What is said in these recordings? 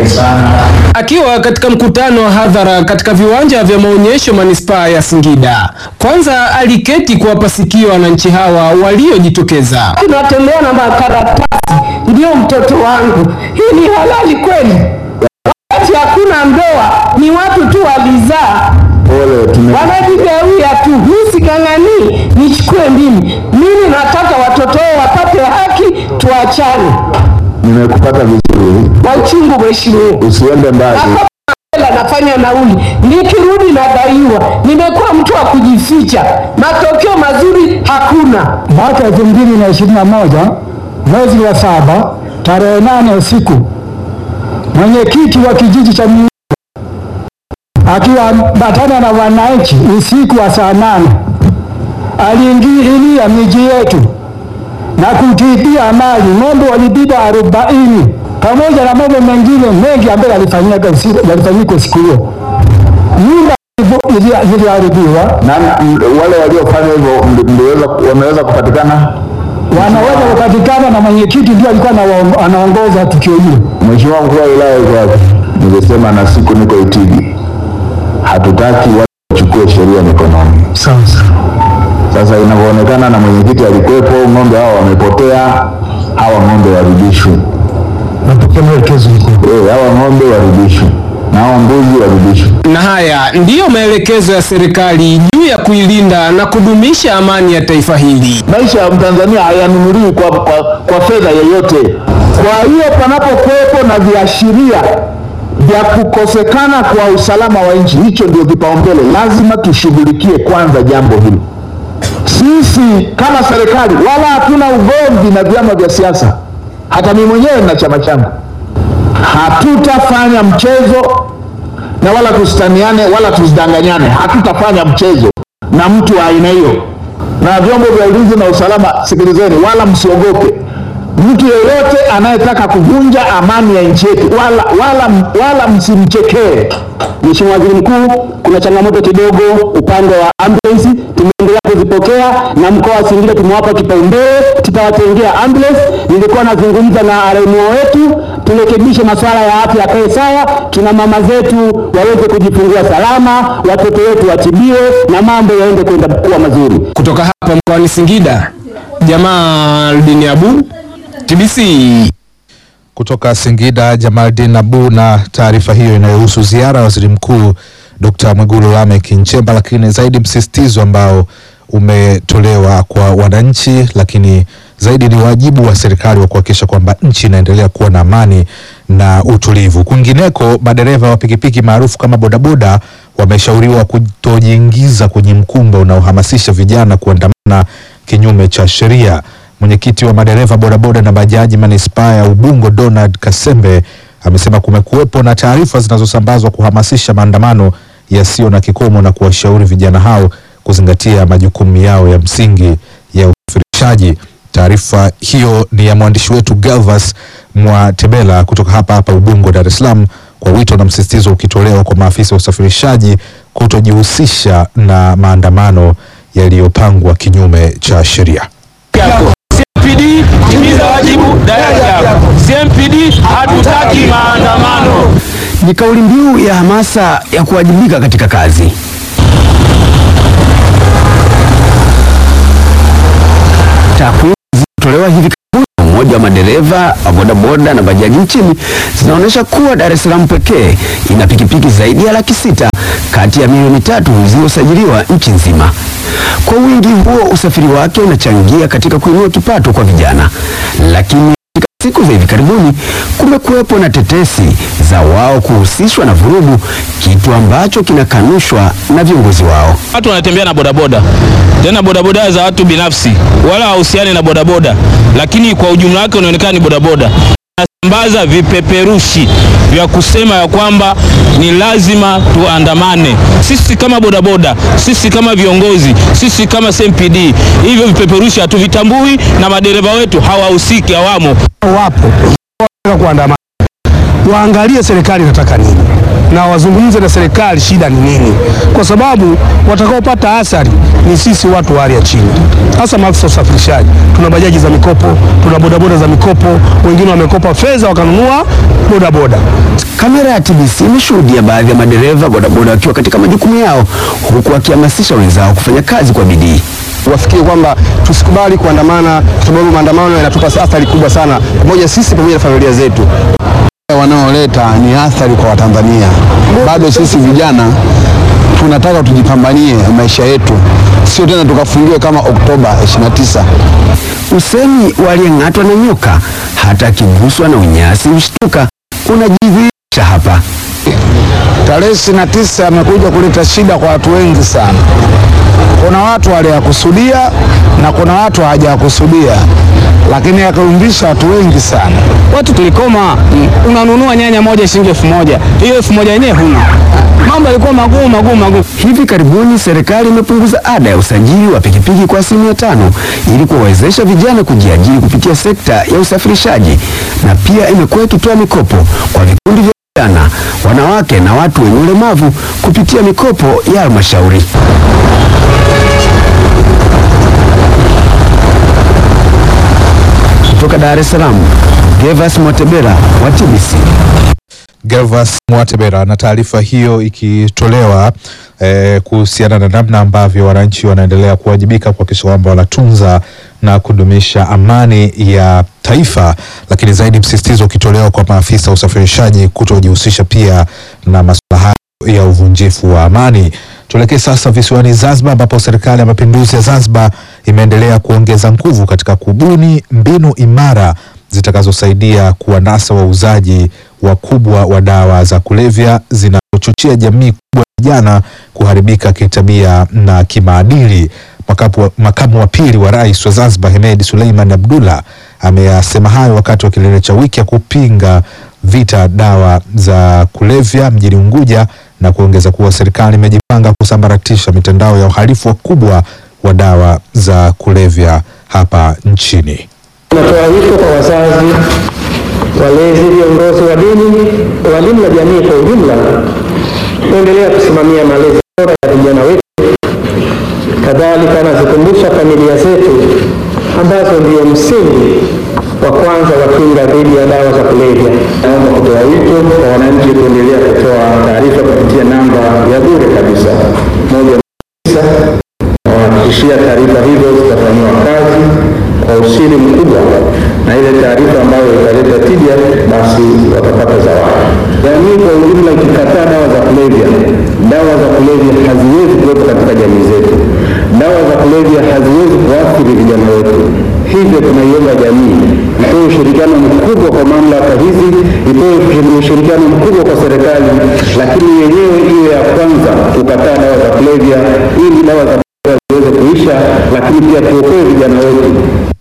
Akiwa katika mkutano wa hadhara katika viwanja vya maonyesho manispaa ya Singida, kwanza aliketi kuwapa sikio wananchi hawa waliojitokeza. Tunatembea na makaratasi, ndio mtoto wangu. Hii ni halali kweli? Wakati hakuna ndoa, ni watu tu walizaa. Wanajigawia tu, msikangani nichukue mimi. Mimi nataka watoto wao wapate haki, tuachane. Nimekupata vizuri. Wachungu mheshimiwa. Usiende mbali. Nafanya nauli, nikirudi nadaiwa. Nimekuwa mtu wa kujificha, matokeo mazuri hakuna. Mwaka 2021 mwezi wa 7 tarehe 8 usiku, mwenyekiti wa kijiji cha akiambatana na wananchi usiku wa saa 8 aliingilia miji yetu na kutibia mali. Ng'ombe walibeba 40 pamoja na mambo mengine mengi ambayo yalifanyika siku hiyo. Nyumba ziliharibiwa. Na wale waliofanya hivyo wameweza kupatikana? Wanaweza kupatikana, na mwenyekiti ndio alikuwa anaongoza tukio hilo. Mheshimiwa mkuu wa wilaya yuko wapi? Ningesema na siku niko Itigi. Hatutaki watu wachukue sheria mikononi. Sasa inavyoonekana na mwenyekiti alikuwepo, ng'ombe hao wamepotea, hawa ng'ombe warudishwe. Hawa ng'ombe warudishwe na hao mbuzi warudishwe. Na haya ndiyo maelekezo ya serikali juu ya kuilinda na kudumisha amani ya taifa hili. Maisha ya Mtanzania hayanunuliwi kwa fedha yoyote. Kwa hiyo panapokuwepo na viashiria vya kukosekana kwa usalama wa nchi, hicho ndio kipaumbele. Lazima tushughulikie kwanza jambo hilo. Sisi kama serikali wala hatuna ugomvi na vyama vya siasa. Hata mimi mwenyewe na chama changu. Hatutafanya mchezo na wala tusitaniane wala tusidanganyane. Hatutafanya mchezo na mtu wa aina hiyo. Na vyombo vya ulinzi na usalama, sikilizeni, wala msiogope. Mtu yeyote anayetaka kuvunja amani ya nchi yetu wala msimchekee. Mheshimiwa Waziri Mkuu, kuna changamoto kidogo upande wa ambulance, tumeendelea kuzipokea na mkoa wa Singida tumewapa kipaumbele, tutawatengea ambulance. Nilikuwa nazungumza na RMO wetu, turekebishe masuala ya afya yakae sawa, tuna mama zetu waweze kujifungua salama, watoto wetu watibiwe na mambo yaende kwenda kuwa mazuri. Kutoka hapa mkoani Singida, Jamaldin Abu, TBC. Kutoka Singida, Jamaldin Abu na taarifa hiyo inayohusu ziara ya Waziri Mkuu Dr. Mwigulu Lameck Nchemba, lakini zaidi msisitizo ambao umetolewa kwa wananchi, lakini zaidi ni wajibu wa serikali wa kuhakikisha kwamba nchi inaendelea kuwa na amani na utulivu. Kwingineko, madereva wa pikipiki maarufu kama bodaboda wameshauriwa kutojiingiza kwenye mkumbo unaohamasisha vijana kuandamana kinyume cha sheria. Mwenyekiti wa madereva bodaboda na bajaji manispaa ya Ubungo Donald Kasembe amesema kumekuwepo na taarifa zinazosambazwa kuhamasisha maandamano yasiyo na kikomo na kuwashauri vijana hao kuzingatia majukumu yao ya msingi ya usafirishaji. Taarifa hiyo ni ya mwandishi wetu Galvas Mwatebela kutoka hapa Ubungo, Dar es Salaam, kwa wito na msisitizo ukitolewa kwa maafisa wa usafirishaji kutojihusisha na maandamano yaliyopangwa kinyume cha sheria. CMPD, timiza wajibu daraja. CMPD, hatutaki maandamano. Ni kauli mbiu ya hamasa ya kuwajibika katika kazi. Takwimu zilizotolewa hivi karibuni na Umoja wa Madereva wa bodaboda na bajaji nchini zinaonyesha kuwa Dar es Salaam pekee ina pikipiki zaidi ya 600,000 kati ya milioni 3 zilizosajiliwa nchi nzima. Kwa wingi huo, usafiri wake unachangia katika kuinua kipato kwa vijana, lakini katika siku za hivi karibuni kumekuwepo na tetesi za wao kuhusishwa na vurugu, kitu ambacho kinakanushwa na viongozi wao. Watu wanatembea na bodaboda, tena bodaboda za watu binafsi, wala hahusiani na bodaboda, lakini kwa ujumla wake unaonekana ni bodaboda. Nasambaza vipeperushi vya kusema ya kwamba ni lazima tuandamane. Sisi kama bodaboda, sisi kama viongozi, sisi kama CMPD, hivyo vipeperushi hatuvitambui na madereva wetu hawahusiki, hawamo. Wapo kuandamana, waangalie serikali inataka nini na wazungumze na serikali shida ni nini, kwa sababu watakaopata athari ni sisi watu wa hali ya chini, hasa maafisa usafirishaji. Tuna bajaji za mikopo, tuna bodaboda za mikopo, wengine wamekopa fedha wakanunua bodaboda. Kamera ya TBC imeshuhudia baadhi ya madereva bodaboda wakiwa katika majukumu yao huku wakihamasisha wenzao kufanya kazi kwa bidii. Wafikiri kwamba tusikubali kuandamana kwa sababu maandamano yanatupa athari kubwa sana pamoja sisi pamoja na familia zetu. Wanaoleta ni athari kwa Watanzania. Bado sisi vijana tunataka tujipambanie maisha yetu, sio tena tukafungiwe kama Oktoba 29. Usemi waliyeng'atwa na nyoka hata akiguswa na unyasi ushtuka unajidhihirisha hapa. Tarehe 29 amekuja kuleta shida kwa watu wengi sana. Kuna watu waliyakusudia na kuna watu hawajakusudia, lakini yakaumbisha watu wengi sana. Watu tulikoma, unanunua nyanya moja shilingi 1000, hiyo 1000 yenyewe huna. Mambo yalikuwa magumu. Hivi karibuni serikali imepunguza ada ya usajili wa pikipiki kwa 5% ili kuwawezesha vijana kujiajiri kupitia sekta ya usafirishaji, na pia imekuwa ikitoa mikopo kwa vikundi vya vijana, wanawake na watu wenye ulemavu kupitia mikopo ya halmashauri. Kutoka Dar es Salaam, Gervas Mwatebela wa TBC. Gervas Mwatebela na taarifa hiyo ikitolewa kuhusiana na namna ambavyo wananchi wanaendelea kuwajibika kuhakikisha kwamba wanatunza na kudumisha amani ya taifa, lakini zaidi msisitizo ukitolewa kwa maafisa usafirishaji kutojihusisha pia na masuala ya uvunjifu wa amani. Tuelekee sasa visiwani Zanzibar, ambapo serikali ya mapinduzi ya Zanzibar imeendelea kuongeza nguvu katika kubuni mbinu imara zitakazosaidia kuwanasa wauzaji wakubwa wa dawa za kulevya zinazochochea jamii kubwa vijana kuharibika kitabia na kimaadili. Makamu wa pili wa rais wa Zanzibar Hemed Suleiman Abdullah ameyasema hayo wakati wa kilele cha wiki ya kupinga vita dawa za kulevya mjini Unguja, na kuongeza kuwa serikali imejipanga kusambaratisha mitandao ya uhalifu wakubwa wa dawa za kulevya hapa nchini. Tunatoa wito kwa wazazi, walezi, viongozi wa dini, walimu na jamii kwa ujumla kuendelea kusimamia malezi bora ya vijana wetu. Kadhalika nazikumbusha familia zetu ambazo ndio msingi wa kwanza wa kinga dhidi ya dawa za kulevya. Naomba kutoa wito kwa wananchi kuendelea kutoa taarifa kupitia namba ya bure kabisa 199. Nawahakikishia taarifa hizo zitafanyiwa kazi kwa usiri mkubwa, na ile taarifa ambayo italeta tija basi watapata zawadi. Jamii kwa ujumla ikikataa dawa za kulevya, dawa za kulevya haziwezi kuwepo katika jamii zetu. Dawa za kulevya haziwezi kuathiri vijana wetu. Hivyo tunaiomba jamii itoe ushirikiano mkubwa kwa mamlaka hizi, itoe ushirikiano mkubwa kwa serikali, lakini yenyewe iwe ya kwanza kukataa dawa za kulevya ili dawa za kulevya ziweze kuisha, lakini pia tuokoe vijana wetu.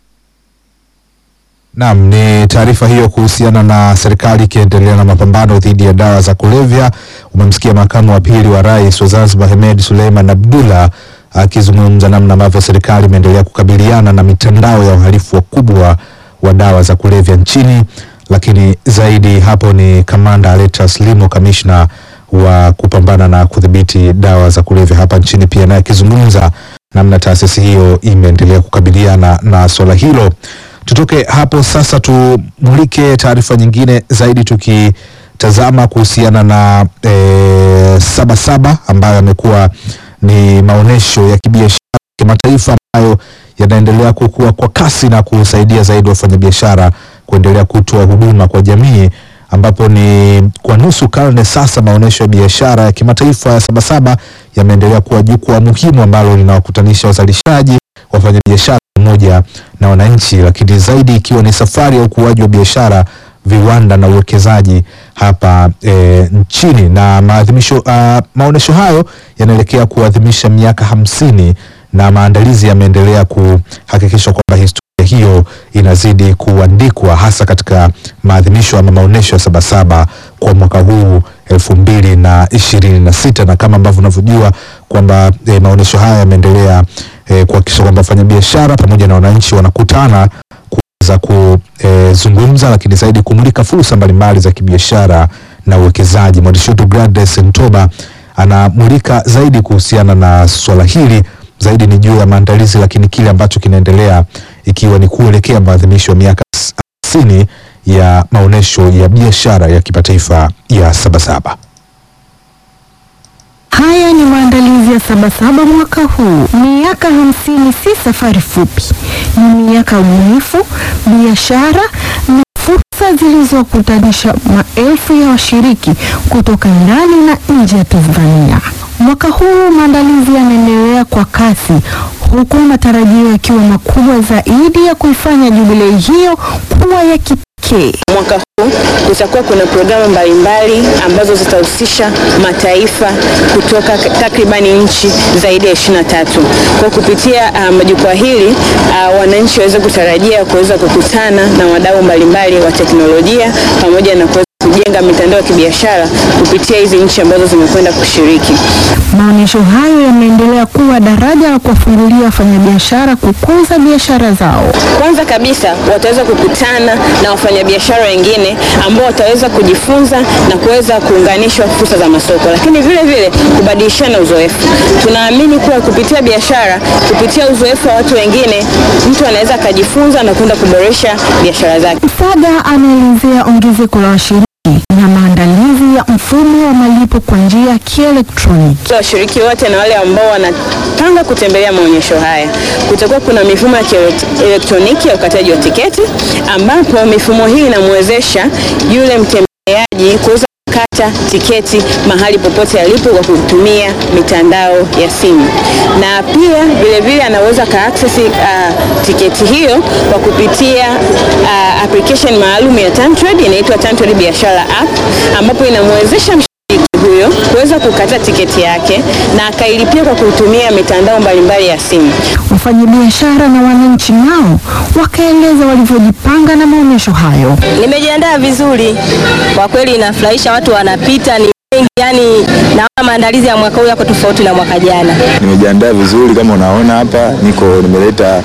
Naam, ni taarifa hiyo kuhusiana na serikali ikiendelea na mapambano dhidi ya dawa za kulevya. Umemsikia makamu wa pili wa rais wa Zanzibar Hemed Suleiman Abdullah akizungumza namna ambavyo serikali imeendelea kukabiliana na mitandao ya uhalifu wakubwa wa dawa za kulevya nchini. Lakini zaidi hapo ni Kamanda Aletas Limo, kamishna wa kupambana na kudhibiti dawa za kulevya hapa nchini, pia naye akizungumza namna taasisi hiyo imeendelea kukabiliana na swala hilo. Tutoke hapo sasa tumulike taarifa nyingine zaidi, tukitazama kuhusiana na Sabasaba ambayo yamekuwa ni maonesho ya kibiashara kimataifa ambayo yanaendelea kukua kwa kasi na kusaidia zaidi wafanyabiashara kuendelea kutoa huduma kwa jamii, ambapo ni kwa nusu karne sasa maonesho ya biashara ya kimataifa ya Sabasaba yameendelea kuwa jukwaa muhimu ambalo linawakutanisha wazalishaji, wafanyabiashara pamoja na wananchi, lakini zaidi ikiwa ni safari ya ukuaji wa biashara, viwanda na uwekezaji hapa nchini. Na maonesho hayo yanaelekea kuadhimisha miaka 50 na maandalizi yameendelea kuhakikisha kwamba historia hiyo inazidi kuandikwa, hasa katika maadhimisho ya maonesho ya Sabasaba kwa mwaka huu 2026. Na kama ambavyo unavyojua kwamba maonesho haya yameendelea kuhakikisha kwamba wafanyabiashara pamoja na wananchi wanakutana kuweza kuzungumza, lakini zaidi kumulika fursa mbalimbali za kibiashara na uwekezaji. Mwandishi wetu Gladys Ntoba anamulika zaidi kuhusiana na swala hili, zaidi ni juu ya maandalizi, lakini kile ambacho kinaendelea ikiwa ni kuelekea maadhimisho ya miaka 50 ya maonesho ya biashara ya kimataifa ya Sabasaba. Haya ni maandalizi ya Sabasaba mwaka huu. Miaka 50 si safari fupi, ni miaka ya ubunifu, biashara na fursa zilizokutanisha maelfu ya washiriki kutoka ndani na nje ya Tanzania. Mwaka huu maandalizi yanaendelea kwa kasi, huku matarajio yakiwa makubwa zaidi ya kuifanya jubilei hiyo kuwa ya kipekee. Mwaka huu kutakuwa kuna programu mbalimbali ambazo zitahusisha mataifa kutoka takribani nchi zaidi ya 23. Kwa kupitia majukwaa hili wananchi waweze kutarajia kuweza kukutana na wadau mbalimbali wa teknolojia pamoja na kujenga mitandao ya kibiashara kupitia hizi nchi ambazo zimekwenda kushiriki. Maonyesho hayo yameendelea kuwa daraja la kuwafungulia wafanyabiashara kukuza biashara zao. Kwanza kabisa wataweza kukutana na wafanyabiashara wengine ambao wataweza kujifunza na kuweza kuunganishwa fursa za masoko, lakini vile vile kubadilishana uzoefu. Tunaamini kuwa kupitia biashara, kupitia uzoefu wa watu wengine, mtu anaweza akajifunza na kwenda kuboresha biashara zake. Msaga anaelezea ongezeko la washiriki na maandalizi ya mfumo wa malipo kwa njia ya kielektroniki. Washiriki wote na wale ambao wanapanga kutembelea maonyesho haya, kutakuwa kuna mifumo ya kielektroniki ya ukataji wa tiketi, ambapo mifumo hii inamwezesha yule mtembeaji kuweza kukata tiketi mahali popote alipo kwa kutumia mitandao ya simu, na pia vile vile anaweza ka-access tiketi hiyo kwa kupitia application maalum ya Tantrade, inaitwa Tantrade Biashara App, ambapo inamwezesha mshiriki huyo kuweza kukata tiketi yake na akailipia kwa kutumia mitandao mbalimbali ya simu. Wafanyabiashara na wananchi nao wakaeleza walivyojipanga na maonyesho hayo. Nimejiandaa vizuri, kwa kweli inafurahisha, watu wanapita ni wengi, yani na maandalizi ya mwaka huu yako tofauti na mwaka jana. Nimejiandaa vizuri, kama unaona hapa nimeleta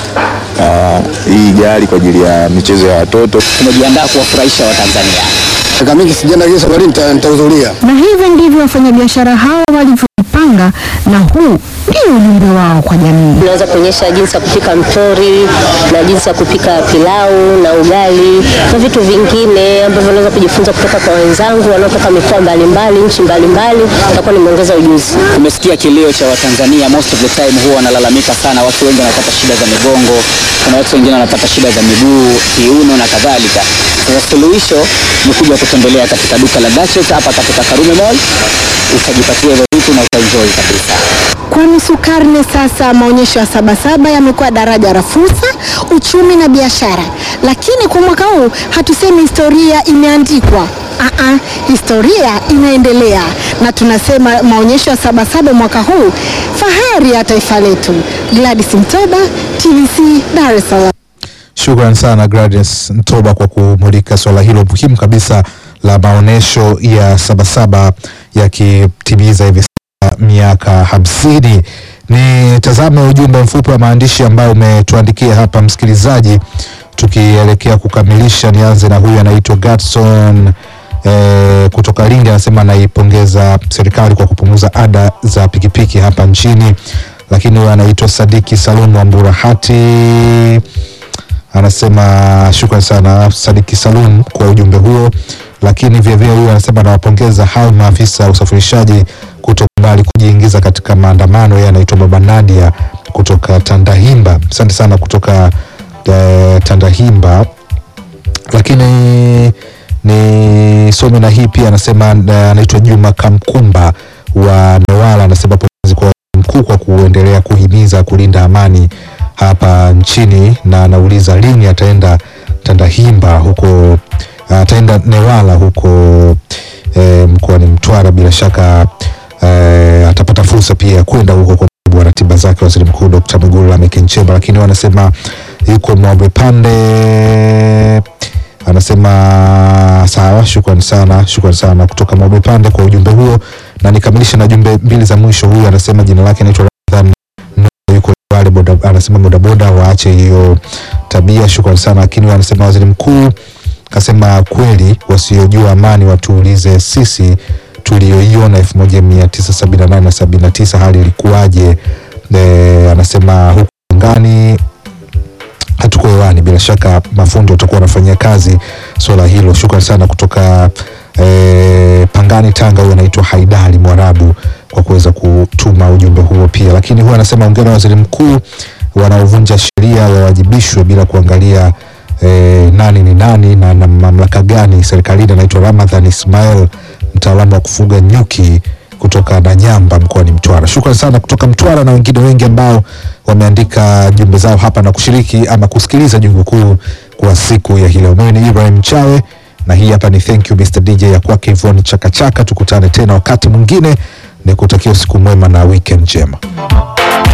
hii gari kwa ajili ya michezo ya watoto. Tumejiandaa kuwafurahisha Watanzania. Kama mimi sijaenda hiyo safari nitahudhuria. Na hivyo ndivyo wafanyabiashara hao walivyopanga, na huu ndio ujumbe wao kwa jamii. Tunaweza kuonyesha jinsi ya kupika mtori na jinsi ya kupika pilau na ugali na vitu vingine ambavyo naweza kujifunza kutoka kwa wenzangu wanaotoka mikoa mbalimbali, nchi mbalimbali, itakuwa nimeongeza ujuzi. Umesikia kilio cha Watanzania, most of the time huwa wanalalamika sana, watu wengi wanapata shida za migongo, kuna watu wengine wanapata shida za miguu, kiuno na kadhalika. Sasa suluhisho ni kuja kutembelea katika duka la Duchess hapa katika Karume Mall, utajipatia hivyo vitu na utaenjoy kabisa. Kwa nusu karne sasa, maonyesho ya Sabasaba yamekuwa daraja la fursa, uchumi na biashara. Lakini kwa mwaka huu hatusemi historia imeandikwa. Historia inaendelea, na tunasema maonyesho ya Sabasaba mwaka huu fahari ya taifa letu. Gladys Mtoba, TVC, Dar es Salaam. Shukran sana Gladys Mtoba kwa kumulika swala hilo muhimu kabisa la maonesho ya Sabasaba yakitimiza hivi miaka 50. Ni tazame ujumbe mfupi wa maandishi ambao umetuandikia hapa msikilizaji, tukielekea kukamilisha. Nianze na huyu anaitwa Gatson kutoka Lindi, anasema naipongeza serikali kwa kupunguza ada za pikipiki hapa nchini. Lakini huyu anaitwa Sadiki Salum wa Mburahati, anasema shukrani sana Sadiki Salum kwa ujumbe huo. Lakini vile vile huyu anasema nawapongeza hao maafisa usafirishaji kutokubali kujiingiza katika maandamano. Yeye anaitwa Baba Nadia kutoka Tandahimba. Asante sana kutoka Tandahimba. Lakini ni somi na hii pia anasema anaitwa Juma Kamkumba wa Newala, anasema pongezi kwa mkuu kwa kuendelea kuhimiza kulinda amani hapa nchini, na anauliza lini ataenda Tandahimba huko, ataenda Newala huko mkoani Mtwara. Bila shaka atapata fursa pia kwenda huko kwa mujibu wa ratiba zake Waziri Mkuu Dr. Mwigulu Lameck Nchemba. Lakini wanasema yuko Mwabwe Pande, anasema sawa, shukrani sana kutoka Mwabwe Pande kwa ujumbe huo. Na nikamilisha na jumbe mbili za mwisho. Huyu anasema jina lake anaitwa Ramadhan, yuko wale boda, anasema bodaboda waache hiyo tabia, shukrani sana. Lakini anasema Waziri Mkuu kasema kweli wasiojua amani watuulize sisi tulioiona 1978 na 79 hali ilikuwaje. Anasema huko ngani hatuko hewani, bila shaka mafundi watakuwa wanafanyia kazi swala hilo. Shukrani sana kutoka Pangani Tanga, huyo anaitwa Haidali Mwarabu kwa kuweza kutuma ujumbe huo pia. Lakini huwa anasema hongera waziri mkuu, wanaovunja sheria wawajibishwe bila kuangalia nani ni nani na mamlaka gani serikalini. Anaitwa Ramadhan Ismail, mtaalamu wa kufuga nyuki kutoka Nanyamba mkoani Mtwara. Shukrani sana kutoka Mtwara na wengine wengi ambao wameandika jumbe zao hapa na kushiriki ama kusikiliza jungu kuu kwa siku ya leo. Mimi ni Ibrahim Chawe na hii hapa ni Thank You Mr. DJ ya kwake Yvonne Chakachaka. Tukutane tena wakati mwingine, nikutakia usiku mwema na weekend njema.